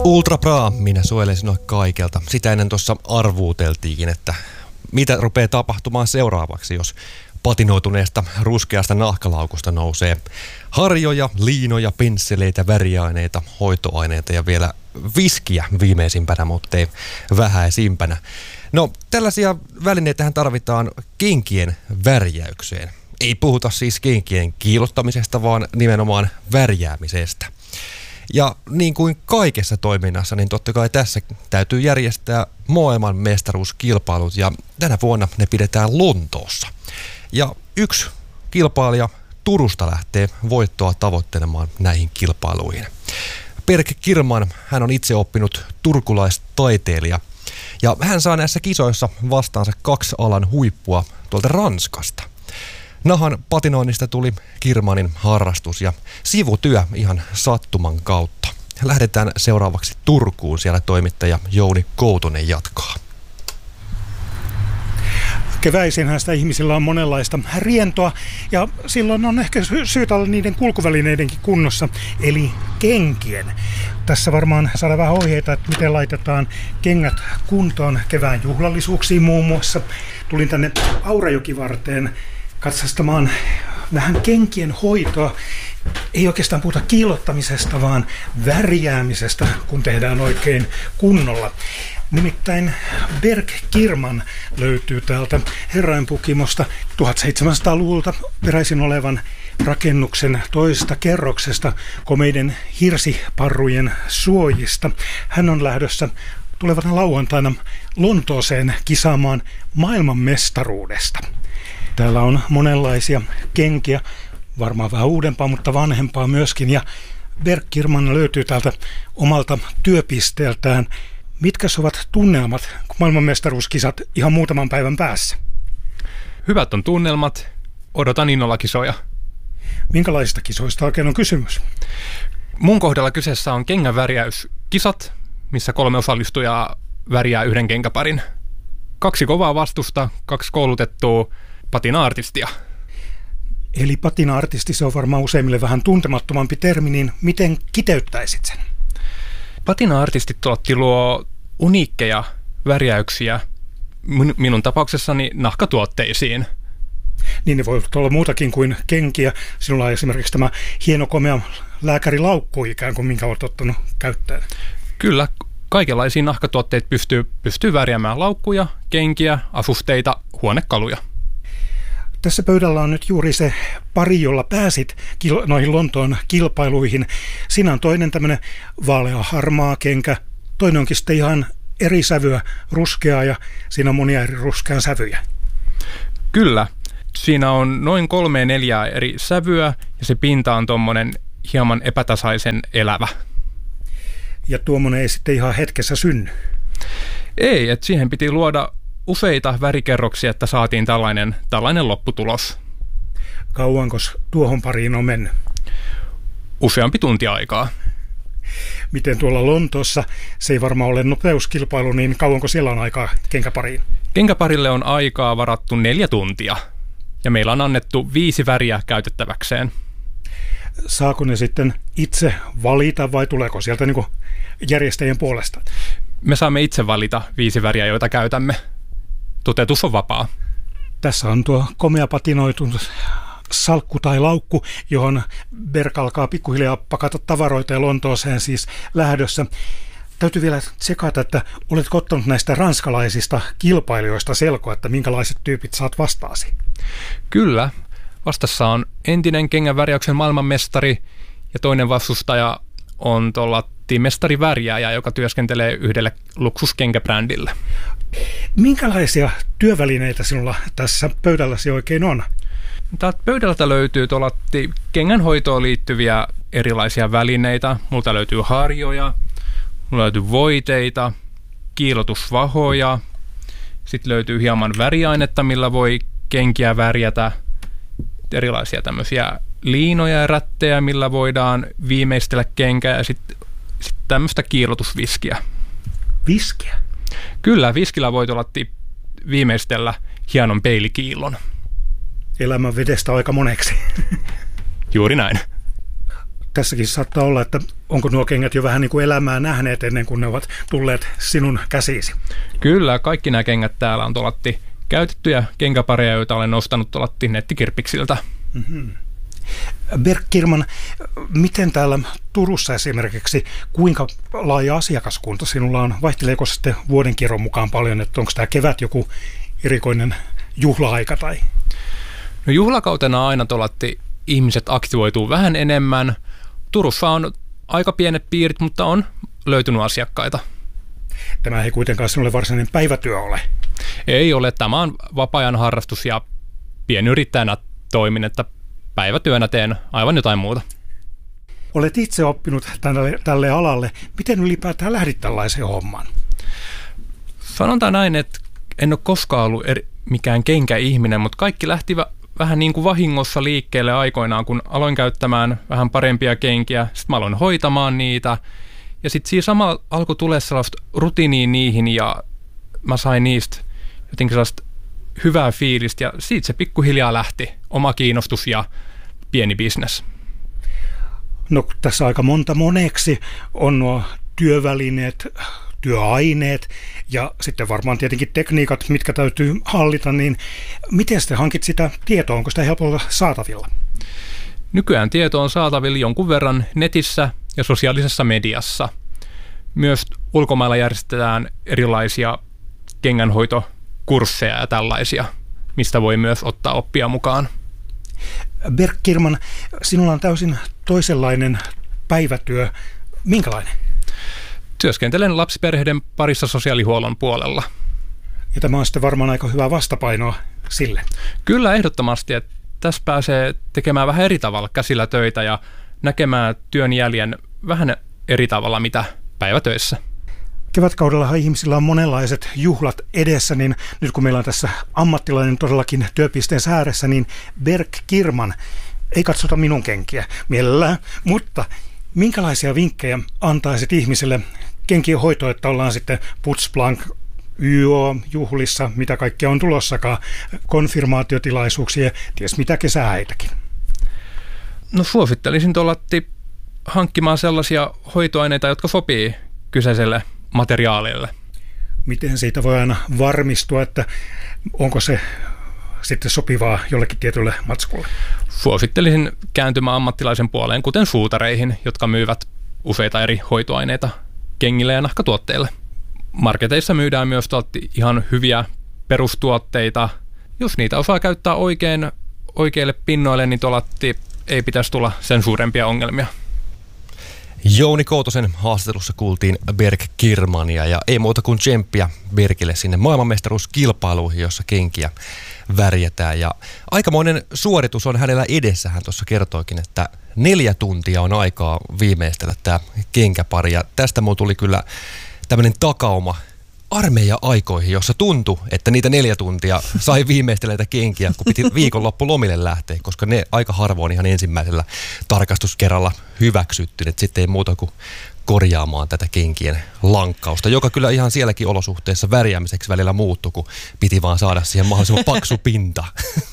Ultra Bra, minä suojelen sinua kaikelta. Sitä ennen tuossa arvuuteltiinkin, että mitä rupeaa tapahtumaan seuraavaksi, jos patinoituneesta ruskeasta nahkalaukusta nousee harjoja, liinoja, pensseleitä, väriaineita, hoitoaineita ja vielä viskiä viimeisimpänä, mutta ei vähäisimpänä. No, tällaisia välineitähän tarvitaan kenkien värjäykseen. Ei puhuta siis kenkien kiillottamisesta, vaan nimenomaan värjäämisestä. Ja niin kuin kaikessa toiminnassa, niin totta kai tässä täytyy järjestää maailman mestaruuskilpailut ja tänä vuonna ne pidetään Lontoossa. Ja yksi kilpailija Turusta lähtee voittoa tavoittelemaan näihin kilpailuihin. Berg Kirman, hän on itse oppinut turkulaistaiteilija ja hän saa näissä kisoissa vastaansa 2 alan huippua tuolta Ranskasta. Nahan patinoinnista tuli Kirmanin harrastus ja sivutyö ihan sattuman kautta. Lähdetään seuraavaksi Turkuun, siellä toimittaja Jouni Koutonen jatkaa. Keväisinhän sitä ihmisillä on monenlaista rientoa ja silloin on ehkä syytä olla niiden kulkuvälineidenkin kunnossa, eli kenkien. Tässä varmaan saadaan vähän ohjeita, että miten laitetaan kengät kuntoon kevään juhlallisuuksiin muun muassa. Tulin tänne Aurajokivarteen katsastamaan vähän kenkien hoitoa. Ei oikeastaan puhuta kiillottamisesta, vaan värjäämisestä, kun tehdään oikein kunnolla. Nimittäin Berg Kirman löytyy täältä Herrainpukimosta 1700-luvulta peräisin olevan rakennuksen toisesta kerroksesta komeiden hirsiparrujen suojista. Hän on lähdössä tulevana lauantaina Lontooseen kisaamaan maailmanmestaruudesta. Täällä on monenlaisia kenkiä, varmaan vähän uudempaa, mutta vanhempaa myöskin. Ja Berg Kirman löytyy täältä omalta työpisteeltään. Mitkä ovat tunnelmat, kun maailmanmestaruuskisat ihan muutaman päivän päässä? Hyvät on tunnelmat. Odotan innolla kisoja. Minkälaisista kisoista oikein on kysymys? Mun kohdalla kyseessä on kengänvärjäyskisat, missä 3 osallistujaa värjää yhden kenkäparin. 2 kovaa vastusta, 2 koulutettua patina-artistia. Eli patina-artisti, se on varmaan useimmille vähän tuntemattomampi termi, niin miten kiteyttäisit sen? Patina-artistit luo uniikkeja värjäyksiä minun tapauksessani nahkatuotteisiin. Niin ne voi olla muutakin kuin kenkiä. Sinulla on esimerkiksi tämä hieno komea lääkärilaukku ikään kuin, minkä olet ottanut käyttöön. Kyllä, kaikenlaisia nahkatuotteita pystyy värjäämään: laukkuja, kenkiä, asusteita, huonekaluja. Tässä pöydällä on nyt juuri se pari, jolla pääsit noihin Lontoon kilpailuihin. Siinä on toinen tämmöinen vaalea harmaa kenkä, toinen onkin sitten ihan eri sävyä, ruskeaa, ja siinä on monia eri ruskean sävyjä. Kyllä, siinä on noin 3-4 eri sävyä ja se pinta on tommonen hieman epätasaisen elävä. Ja tuommoinen ei sitten ihan hetkessä synny? Ei, että siihen piti luoda useita värikerroksia, että saatiin tällainen lopputulos. Kauankos tuohon pariin on mennyt? Useampi tunti aikaa. Miten tuolla Lontoossa, se ei varmaan ole nopeuskilpailu, niin kauanko siellä on aikaa kenkäpariin? Kenkäparille on aikaa varattu 4 tuntia ja meillä on annettu 5 väriä käytettäväkseen. Saako ne sitten itse valita vai tuleeko sieltä niin kuin järjestäjien puolesta? Me saamme itse valita 5 väriä, joita käytämme. Toteutus on vapaa. Tässä on tuo komea patinoitunut salkku tai laukku, johon Berg alkaa pikkuhiljaa pakata tavaroita ja Lontooseen siis lähdössä. Täytyy vielä tsekata, että oletko ottanut näistä ranskalaisista kilpailijoista selkoa, että minkälaiset tyypit saat vastaasi? Kyllä. Vastassa on entinen kengänvärjäyksen maailmanmestari ja toinen vastustaja on mestarivärjääjä, joka työskentelee yhdelle luksuskenkäbrändille. Minkälaisia työvälineitä sinulla tässä pöydälläsi oikein on? Täältä pöydältä löytyy kengänhoitoon liittyviä erilaisia välineitä. Multa löytyy harjoja, mulla löytyy voiteita, kiillotusvahoja. Sitten löytyy hieman väriainetta, millä voi kenkiä värjätä. Erilaisia tämmöisiä liinoja ja rättejä, millä voidaan viimeistellä kenkää, ja sitten tämmöistä kiillotusviskiä. Viskiä? Kyllä, viskillä voi viimeistellä hienon peilikiillon. Elämän vedestä aika moneksi. Juuri näin. tässäkin saattaa olla, että onko nuo kengät jo vähän niin kuin elämää nähneet ennen kuin ne ovat tulleet sinun käsiisi? Kyllä, kaikki nämä kengät täällä on käytettyjä kenkäpareja, joita olen ostanut nettikirppiksiltä. Mm-hmm. Berg Kirman, miten täällä Turussa esimerkiksi, kuinka laaja asiakaskunta sinulla on? Vaihteleeko sitten vuoden kierron mukaan paljon, että onko tämä kevät joku erikoinen juhla-aika? Tai? No juhlakautena aina ihmiset aktivoituu vähän enemmän. Turussa on aika pienet piirit, mutta on löytynyt asiakkaita. Tämä ei kuitenkaan sinulle varsinainen päivätyö ole. Ei ole. Tämä on vapaa-ajan harrastus ja pienyrittäjänä toimin, että päivätyönä teen aivan jotain muuta. Olet itse oppinut tälle alalle. Miten ylipäätään lähdit tällaiseen hommaan? Sanotaan näin, että en ole koskaan ollut mikään kenkäihminen, mutta kaikki lähti vähän niin kuin vahingossa liikkeelle aikoinaan, kun aloin käyttämään vähän parempia kenkiä. Sitten mä aloin hoitamaan niitä. Ja sitten siinä samalla alkoi tulla sellaista rutiiniä niihin ja mä sain niistä jotenkin sellaista hyvää fiilistä. Ja siitä se pikkuhiljaa lähti. Oma kiinnostus ja pieni bisnes. No tässä aika moneksi on nuo työvälineet, työaineet ja sitten varmaan tietenkin tekniikat, mitkä täytyy hallita, niin miten sitten hankit sitä tietoa? Onko sitä helpolla saatavilla? Nykyään tieto on saatavilla jonkun verran netissä ja sosiaalisessa mediassa. Myös ulkomailla järjestetään erilaisia kengänhoitokursseja ja tällaisia, mistä voi myös ottaa oppia mukaan. Berg Kirman, sinulla on täysin toisenlainen päivätyö. Minkälainen? Työskentelen lapsiperheiden parissa sosiaalihuollon puolella. Ja tämä on sitten varmaan aika hyvä vastapainoa sille. Kyllä, ehdottomasti. Että tässä pääsee tekemään vähän eri tavalla käsillä töitä ja näkemään työn jäljen vähän eri tavalla, mitä päivätöissä. Kevätkaudellahan ihmisillä on monenlaiset juhlat edessä, niin nyt kun meillä on tässä ammattilainen todellakin työpisteen ääressä, niin Berg Kirman, ei katsota minun kenkiä mielellään, mutta minkälaisia vinkkejä antaisit ihmisille kenkien hoitoon, että ollaan sitten Putzplank, YO-juhlissa, mitä kaikkea on tulossakaan, konfirmaatiotilaisuuksia, ties mitä kesähäitäkin? No suosittelisin hankkimaan sellaisia hoitoaineita, jotka sopii kyseiselle materiaalille. Miten siitä voi aina varmistua, että onko se sitten sopivaa jollekin tietylle matskulle? Suosittelisin kääntymään ammattilaisen puoleen, kuten suutareihin, jotka myyvät useita eri hoitoaineita kengille ja nahkatuotteille. Marketeissa myydään myös ihan hyviä perustuotteita. Jos niitä osaa käyttää oikeille pinnoille, niin ei pitäisi tulla sen suurempia ongelmia. Jouni Koutosen haastattelussa kuultiin Berg Kirmania ja ei muuta kuin tsemppiä Bergille sinne maailmanmestaruuskilpailuihin, jossa kenkiä värjätään. Ja aikamoinen suoritus on hänellä edessä. Hän tuossa kertoikin, että 4 tuntia on aikaa viimeistellä tämä kenkäpari. Ja tästä mulla tuli kyllä tämmöinen takauma armeija-aikoihin, jossa tuntui, että niitä 4 tuntia sai viimeistellä näitä kenkiä, kun piti viikonloppu lomille lähteä, koska ne aika harvoin ihan ensimmäisellä tarkastuskerralla hyväksyttiin, että sitten ei muuta kuin korjaamaan tätä kenkien lankkausta, joka kyllä ihan sielläkin olosuhteessa värjäämiseksi välillä muuttui, kun piti vaan saada siihen mahdollisimman paksu pinta.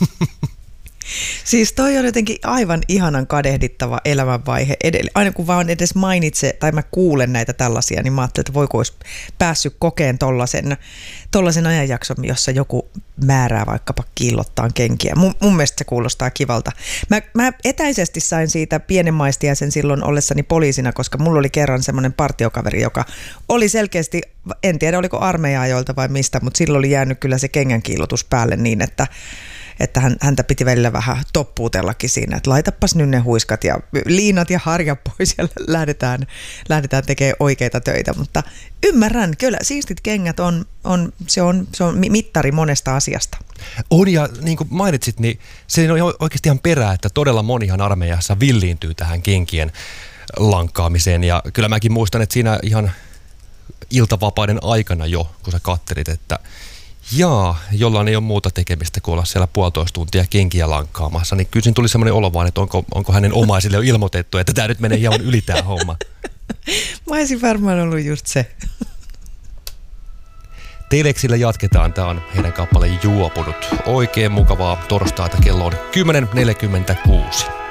Siis toi on jotenkin aivan ihanan kadehdittava elämänvaihe. Aina kun vaan edes mainitse tai mä kuulen näitä tällaisia, niin mä ajattelin, että voiko olisi päässyt kokeen tollaisen ajanjakson, jossa joku määrää vaikkapa kiillottaan kenkiä. Mun mielestä se kuulostaa kivalta. Mä etäisesti sain siitä pienen maistiaisen silloin ollessani poliisina, koska mulla oli kerran semmoinen partiokaveri, joka oli selkeästi, en tiedä oliko armeija-ajoilta vai mistä, mutta silloin oli jäänyt kyllä se kengän kiillotus päälle niin, että häntä piti välillä vähän toppuutellakin siinä, että laitapas nyt ne huiskat ja liinat ja harjat pois ja lähdetään tekemään oikeita töitä, mutta ymmärrän, kyllä siistit kengät se on mittari monesta asiasta. On ja niin kuin mainitsit, niin se on oikeasti ihan perää, että todella monihan armeijassa villiintyy tähän kenkien lankkaamiseen ja kyllä mäkin muistan, että siinä ihan iltavapaiden aikana jo, kun sä kattelit, että jollain ei ole muuta tekemistä kuin olla siellä 1,5 tuntia kenkiä lankkaamassa, niin kyllä siinä tuli semmoinen olo vaan, että onko hänen omaisille jo ilmoitettu, että tämä nyt menee hieman yli tämä homma. Mä olisin varmaan ollut just se. Teleksillä jatketaan, tämä on heidän kappaleen Juopunut. Oikein mukavaa torstaita, kello on 10.46.